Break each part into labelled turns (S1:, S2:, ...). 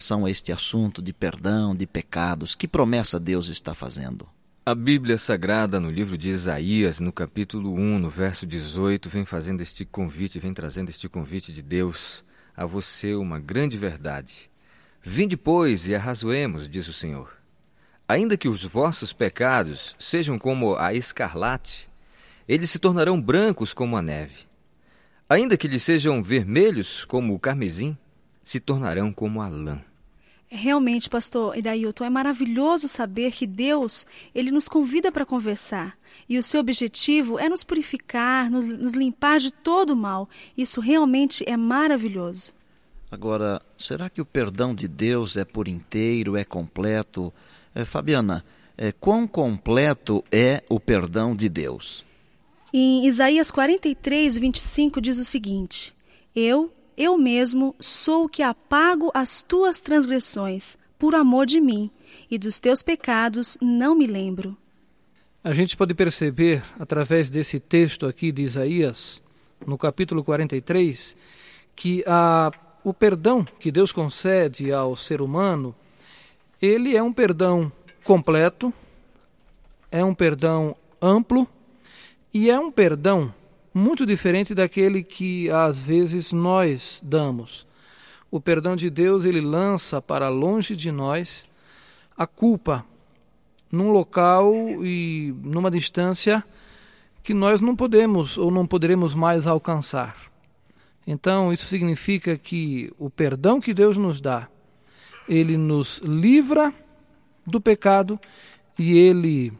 S1: relação a este assunto de perdão, de pecados? Que promessa Deus está fazendo?
S2: A Bíblia Sagrada, no livro de Isaías, no capítulo 1, no verso 18, vem trazendo este convite de Deus a você, uma grande verdade. Vinde, pois, e arrazoemos, diz o Senhor. Ainda que os vossos pecados sejam como a escarlate, eles se tornarão brancos como a neve. Ainda que eles sejam vermelhos como o carmesim, se tornarão como a lã.
S3: Realmente, pastor Irailton, é maravilhoso saber que Deus, ele nos convida para conversar. E o seu objetivo é nos purificar, nos limpar de todo o mal. Isso realmente é maravilhoso.
S1: Agora, será que o perdão de Deus é por inteiro, é completo? Fabiana, quão completo é o perdão de Deus?
S3: Em Isaías 43, 25 diz o seguinte: Eu mesmo sou o que apago as tuas transgressões, por amor de mim, e dos teus pecados não me lembro.
S4: A gente pode perceber, através desse texto aqui de Isaías, no capítulo 43, que o perdão que Deus concede ao ser humano, ele é um perdão completo, é um perdão amplo e é um perdão muito diferente daquele que às vezes nós damos. O perdão de Deus, ele lança para longe de nós a culpa num local e numa distância que nós não podemos ou não poderemos mais alcançar. Então, isso significa que o perdão que Deus nos dá, ele nos livra do pecado e ele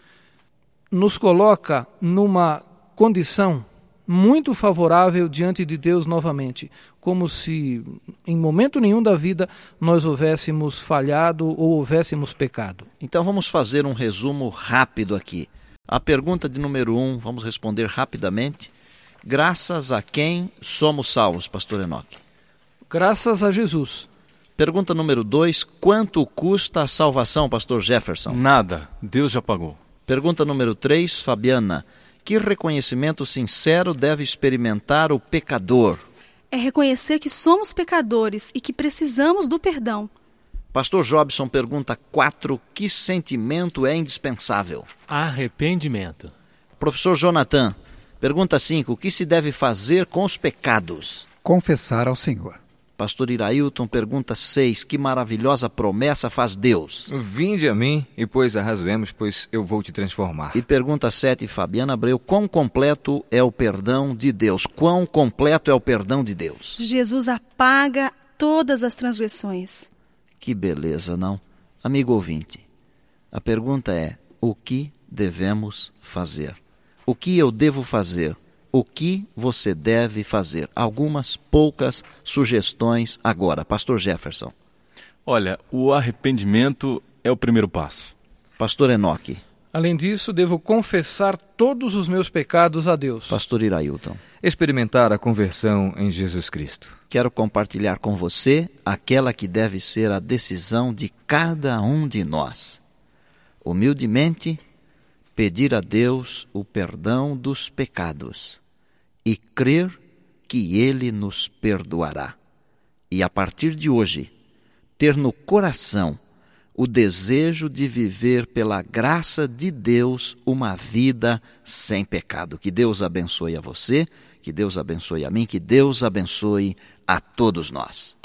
S4: nos coloca numa condição muito favorável diante de Deus novamente, como se em momento nenhum da vida nós houvéssemos falhado ou houvéssemos pecado.
S1: Então vamos fazer um resumo rápido aqui. A pergunta de número 1, vamos responder rapidamente. Graças a quem somos salvos, pastor Enoque?
S4: Graças a Jesus.
S1: Pergunta número 2, quanto custa a salvação, pastor Jefferson?
S5: Nada, Deus já pagou.
S1: Pergunta número 3, Fabiana. Que reconhecimento sincero deve experimentar o pecador?
S3: É reconhecer que somos pecadores e que precisamos do perdão.
S1: Pastor Jobson pergunta 4, que sentimento é indispensável?
S6: Arrependimento.
S1: Professor Jonathan, pergunta 5, o que se deve fazer com os pecados?
S7: Confessar ao Senhor.
S1: Pastor Irailton pergunta 6, que maravilhosa promessa faz Deus?
S2: Vinde a mim, e pois arrazoemos, pois eu vou te transformar.
S1: E pergunta 7, Fabiana Abreu, quão completo é o perdão de Deus? Quão completo é o perdão de Deus?
S3: Jesus apaga todas as transgressões.
S1: Que beleza, não? Amigo ouvinte, a pergunta é, o que devemos fazer? O que eu devo fazer? O que você deve fazer? Algumas poucas sugestões agora. Pastor Jefferson.
S5: Olha, o arrependimento é o primeiro passo.
S1: Pastor Enoque.
S4: Além disso, devo confessar todos os meus pecados a Deus.
S1: Pastor Irailton.
S2: Experimentar a conversão em Jesus Cristo.
S1: Quero compartilhar com você aquela que deve ser a decisão de cada um de nós. Humildemente, pedir a Deus o perdão dos pecados e crer que Ele nos perdoará. E a partir de hoje, ter no coração o desejo de viver pela graça de Deus uma vida sem pecado. Que Deus abençoe a você, que Deus abençoe a mim, que Deus abençoe a todos nós.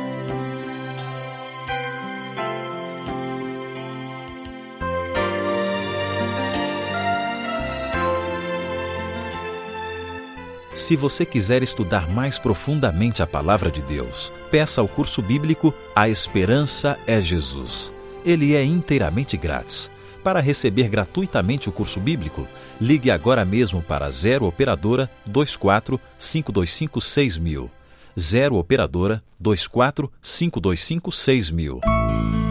S8: Se você quiser estudar mais profundamente a Palavra de Deus, peça ao curso bíblico A Esperança é Jesus. Ele é inteiramente grátis. Para receber gratuitamente o curso bíblico, ligue agora mesmo para 0 Operadora 24 525 6000. 0 Operadora 24 525 6000.